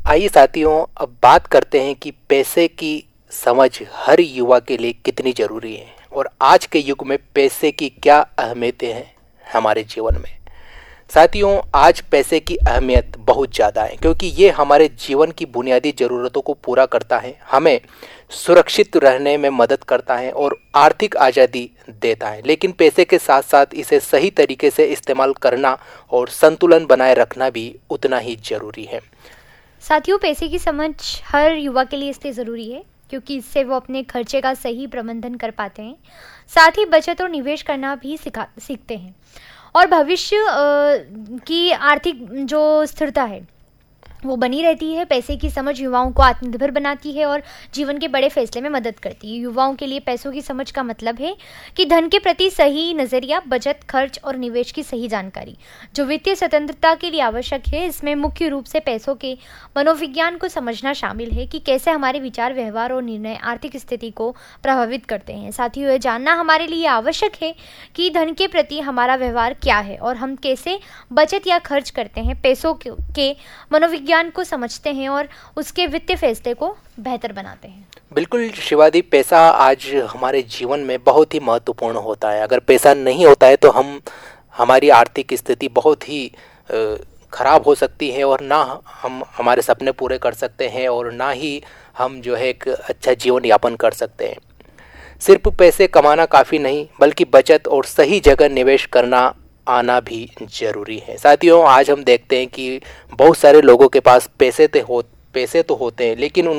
आइए साथियों, अब बात करते हैं कि पैसे की समझ हर युवा के लिए कितनी ज़रूरी है और आज के युग में पैसे की क्या अहमियतें हैं हमारे जीवन में। साथियों, आज पैसे की अहमियत बहुत ज़्यादा है क्योंकि ये हमारे जीवन की बुनियादी ज़रूरतों को पूरा करता है, हमें सुरक्षित रहने में मदद करता है और आर्थिक आज़ादी देता है। लेकिन पैसे के साथ साथ इसे सही तरीके से इस्तेमाल करना और संतुलन बनाए रखना भी उतना ही ज़रूरी है। साथियों, पैसे की समझ हर युवा के लिए इसलिए ज़रूरी है क्योंकि इससे वो अपने खर्चे का सही प्रबंधन कर पाते हैं, साथ ही बचत और निवेश करना भी सीखते हैं और भविष्य की आर्थिक जो स्थिरता है वो बनी रहती है। पैसे की समझ युवाओं को आत्मनिर्भर बनाती है और जीवन के बड़े फैसले में मदद करती है। युवाओं के लिए पैसों की समझ का मतलब है कि धन के प्रति सही नज़रिया, बचत, खर्च और निवेश की सही जानकारी जो वित्तीय स्वतंत्रता के लिए आवश्यक है। इसमें मुख्य रूप से पैसों के मनोविज्ञान को समझना शामिल है कि कैसे हमारे विचार, व्यवहार और निर्णय आर्थिक स्थिति को प्रभावित करते हैं। साथ ही यह जानना हमारे लिए आवश्यक है कि धन के प्रति हमारा व्यवहार क्या है और हम कैसे बचत या खर्च करते हैं, पैसों के मनोविज्ञान को समझते हैं और उसके वित्तीय फैसले को बेहतर बनाते हैं। बिल्कुल शिवादी, पैसा आज हमारे जीवन में बहुत ही महत्वपूर्ण होता है। अगर पैसा नहीं होता है तो हमारी आर्थिक स्थिति बहुत ही खराब हो सकती है और ना हम हमारे सपने पूरे कर सकते हैं और ना ही हम जो है एक अच्छा जीवन यापन कर सकते हैं। सिर्फ पैसे कमाना काफ़ी नहीं, बल्कि बचत और सही जगह निवेश करना आना भी ज़रूरी है। साथियों, आज हम देखते हैं कि बहुत सारे लोगों के पास पैसे तो होते हैं लेकिन